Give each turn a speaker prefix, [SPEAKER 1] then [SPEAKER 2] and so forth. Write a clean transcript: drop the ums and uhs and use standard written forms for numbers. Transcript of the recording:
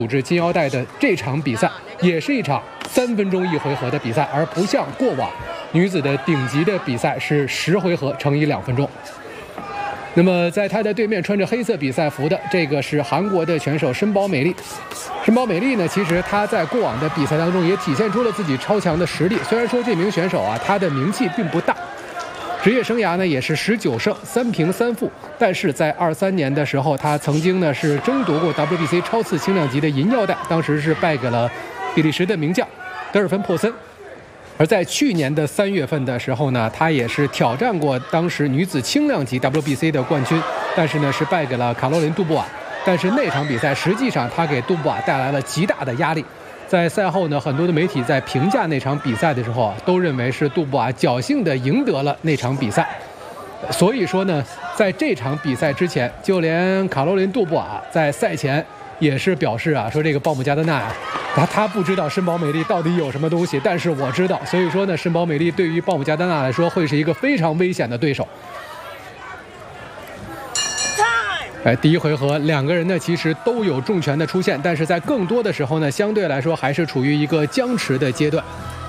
[SPEAKER 1] 组织金腰带的这场比赛也是一场3分钟1回合的比赛，而不像过往女子的顶级的比赛是10回合乘以2分钟。那么在她的对面穿着黑色比赛服的这个是韩国的选手申宝美丽。申宝美丽呢，其实她在过往的比赛当中也体现出了自己超强的实力。虽然说这名选手啊，她的名气并不大。职业生涯呢也是19胜3平3负，但是在23年的时候，他曾经呢是争夺过 WBC 超次轻量级的银腰带，当时是败给了比利时的名将德尔芬珀森。而在去年的3月份的时候呢，他也是挑战过当时女子轻量级 WBC 的冠军，但是呢是败给了卡罗琳·杜布瓦。但是那场比赛实际上他给杜布瓦带来了极大的压力。在赛后呢，很多的媒体在评价那场比赛的时候啊，都认为是杜布瓦侥幸地赢得了那场比赛。所以说呢，在这场比赛之前，就连卡罗琳·杜布瓦在赛前也是表示啊，说这个鲍姆加德纳啊，他不知道申宝美丽到底有什么东西，但是我知道。所以说呢，申宝美丽对于鲍姆加德纳来说会是一个非常危险的对手。第一回合两个人呢其实都有重拳的出现，但是在更多的时候呢，相对来说还是处于一个僵持的阶段。